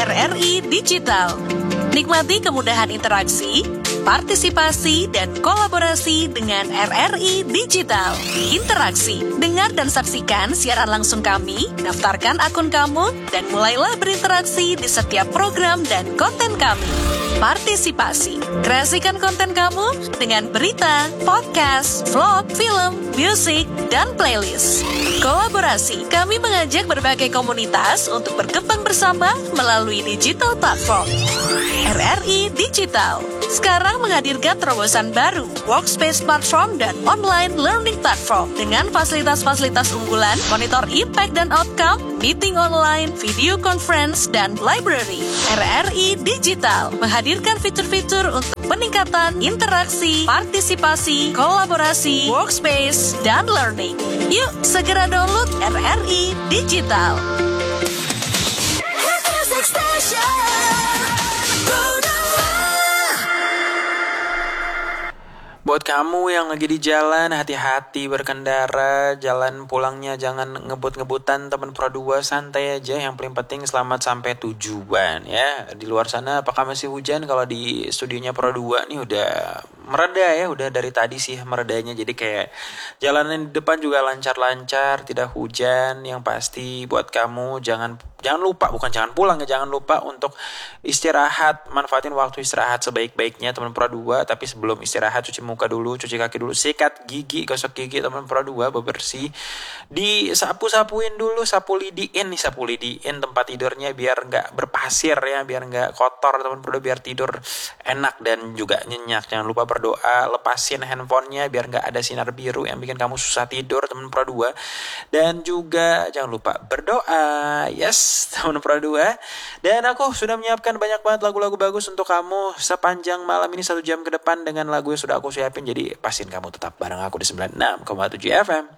RRI Digital. Nikmati kemudahan interaksi, partisipasi, dan kolaborasi dengan RRI Digital. Interaksi, dengar dan saksikan siaran langsung kami, daftarkan akun kamu, dan mulailah berinteraksi di setiap program dan konten kami. Partisipasi, kreasikan konten kamu dengan berita, podcast, vlog, film, musik, dan playlist. Kolaborasi, kami mengajak berbagai komunitas untuk berkembang bersama melalui digital platform. RRI Digital sekarang menghadirkan terobosan baru, workspace platform dan online learning platform dengan fasilitas-fasilitas unggulan, monitor impact dan outcome, meeting online, video conference, dan library. RRI Digital menghadirkan fitur-fitur untuk peningkatan interaksi, partisipasi, kolaborasi, workspace, dan learning. Yuk, segera download RRI Digital. Buat kamu yang lagi di jalan, hati-hati berkendara. Jalan pulangnya jangan ngebut-ngebutan teman Pro 2, santai aja. Yang paling penting selamat sampai tujuan ya. Di luar sana apakah masih hujan? Kalau di studionya Pro 2 nih udah mereda ya, udah dari tadi sih meredanya. Jadi kayak jalanan di depan juga lancar-lancar, tidak hujan. Yang pasti buat kamu jangan lupa, bukan jangan pulang ya, jangan lupa untuk istirahat. Manfaatin waktu istirahat sebaik-baiknya teman Pro 2. Tapi sebelum istirahat cuci muka dulu, cuci kaki dulu, sikat gigi, gosok gigi teman Pro 2, bebersih. Disapu-sapuin dulu, sapu lidiin tempat tidurnya biar nggak berpasir ya, biar nggak kotor teman Pro 2, biar tidur enak dan juga nyenyak. Jangan lupa berdoa, lepasin handphonenya biar nggak ada sinar biru yang bikin kamu susah tidur teman Pro 2. Dan juga jangan lupa berdoa, yes teman Pro 2. Dan aku sudah menyiapkan banyak banget lagu-lagu bagus untuk kamu sepanjang malam ini 1 jam ke depan dengan lagu yang sudah aku siapin. Jadi pastiin kamu tetap bareng aku di 96,7 FM.